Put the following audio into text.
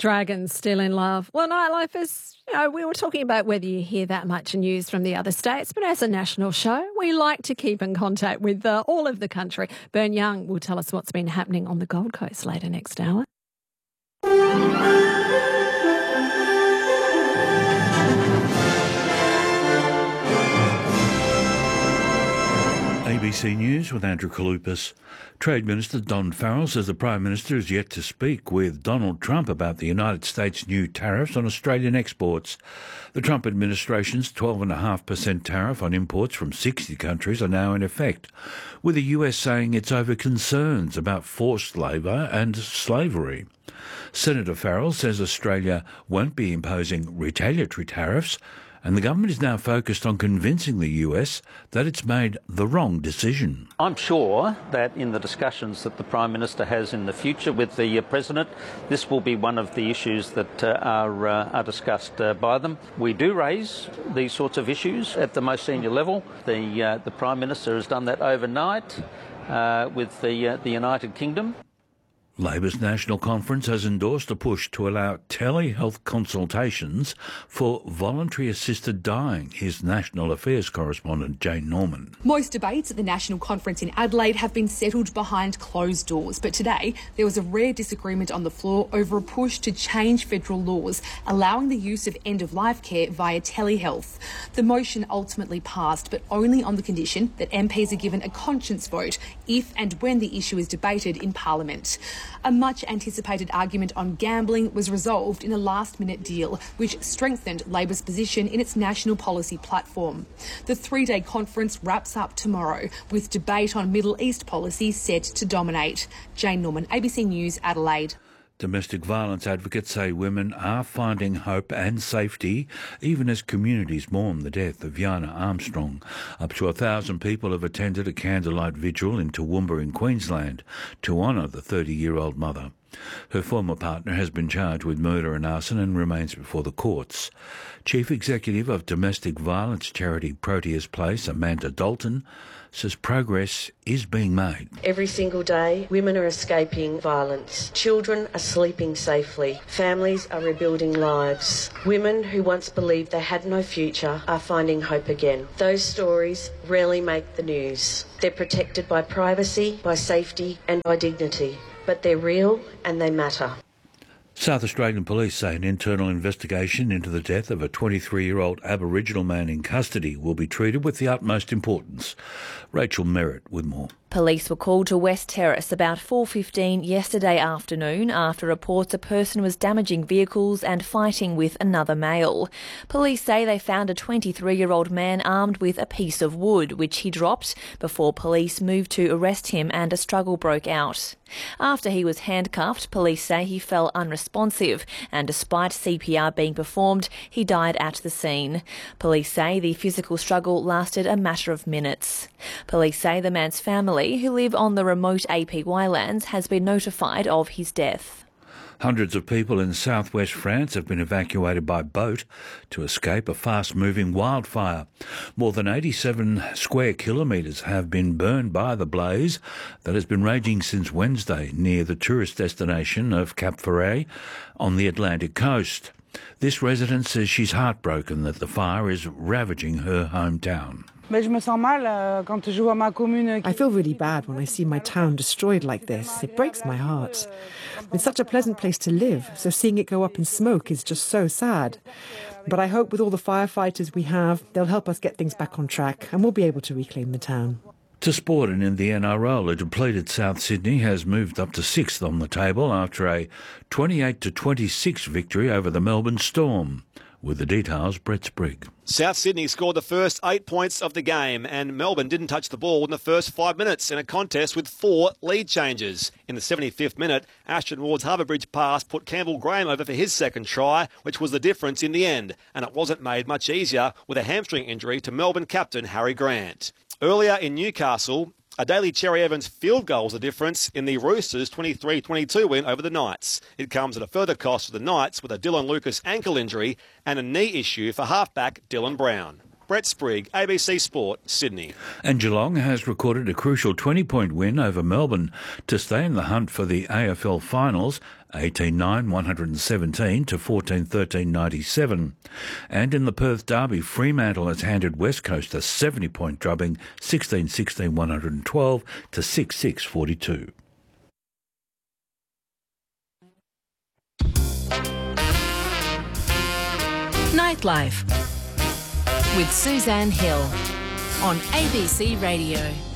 Dragons still in love. Well, nightlife is, we were talking about whether you hear that much news from the other states, but as a national show, we like to keep in contact with all of the country. Bern Young will tell us what's been happening on the Gold Coast later next hour. ABC News with Andrew Kalupas. Trade Minister Don Farrell says the Prime Minister is yet to speak with Donald Trump about the United States' new tariffs on Australian exports. The Trump administration's 12.5% tariff on imports from 60 countries are now in effect, with the US saying it's over concerns about forced labour and slavery. Senator Farrell says Australia won't be imposing retaliatory tariffs, and the government is now focused on convincing the US that it's made the wrong decision. I'm sure that in the discussions that the Prime Minister has in the future with the President, this will be one of the issues that are discussed by them. We do raise these sorts of issues at the most senior level. The Prime Minister has done that overnight with the United Kingdom. Labor's National Conference has endorsed a push to allow telehealth consultations for voluntary assisted dying. Here's National Affairs correspondent Jane Norman. Most debates at the National Conference in Adelaide have been settled behind closed doors, but today there was a rare disagreement on the floor over a push to change federal laws, allowing the use of end-of-life care via telehealth. The motion ultimately passed, but only on the condition that MPs are given a conscience vote if and when the issue is debated in Parliament. A much-anticipated argument on gambling was resolved in a last-minute deal, which strengthened Labor's position in its national policy platform. The three-day conference wraps up tomorrow, with debate on Middle East policy set to dominate. Jane Norman, ABC News, Adelaide. Domestic violence advocates say women are finding hope and safety even as communities mourn the death of Yana Armstrong. Up to 1,000 people have attended a candlelight vigil in Toowoomba in Queensland to honour the 30-year-old mother. Her former partner has been charged with murder and arson and remains before the courts. Chief Executive of domestic violence charity Proteus Place, Amanda Dalton, says progress is being made. Every single day, women are escaping violence. Children are sleeping safely. Families are rebuilding lives. Women who once believed they had no future are finding hope again. Those stories rarely make the news. They're protected by privacy, by safety and by dignity. But they're real and they matter. South Australian police say an internal investigation into the death of a 23-year-old Aboriginal man in custody will be treated with the utmost importance. Rachel Merritt with more. Police were called to West Terrace about 4:15 yesterday afternoon after reports a person was damaging vehicles and fighting with another male. Police say they found a 23-year-old man armed with a piece of wood, which he dropped before police moved to arrest him and a struggle broke out. After he was handcuffed, police say he fell unresponsive and despite CPR being performed, he died at the scene. Police say the physical struggle lasted a matter of minutes. Police say the man's family, who live on the remote APY lands, has been notified of his death. Hundreds of people in southwest France have been evacuated by boat to escape a fast-moving wildfire. More than 87 square kilometres have been burned by the blaze that has been raging since Wednesday near the tourist destination of Cap Ferret on the Atlantic coast. This resident says she's heartbroken that the fire is ravaging her hometown. I feel really bad when I see my town destroyed like this. It breaks my heart. It's such a pleasant place to live, so seeing it go up in smoke is just so sad. But I hope with all the firefighters we have, they'll help us get things back on track and we'll be able to reclaim the town. To sport and in the NRL, a depleted South Sydney has moved up to 6th on the table after a 28-26 victory over the Melbourne Storm. With the details, Brett Sprigg. South Sydney scored the first 8 points of the game and Melbourne didn't touch the ball in the first 5 minutes in a contest with 4 lead changes. In the 75th minute, Ashton Ward's Harbour Bridge pass put Campbell Graham over for his second try, which was the difference in the end, and it wasn't made much easier with a hamstring injury to Melbourne captain Harry Grant. Earlier in Newcastle, a Daly Cherry Evans field goal was the difference in the Roosters' 23-22 win over the Knights. It comes at a further cost for the Knights with a Dylan Lucas ankle injury and a knee issue for halfback Dylan Brown. Brett Sprigg, ABC Sport, Sydney. And Geelong has recorded a crucial 20-point win over Melbourne to stay in the hunt for the AFL finals 18-9, 117 to 14-13, 97. And in the Perth Derby, Fremantle has handed West Coast a 70-point drubbing, 16-16, 112 to 6-6, 42. Nightlife with Suzanne Hill on ABC Radio.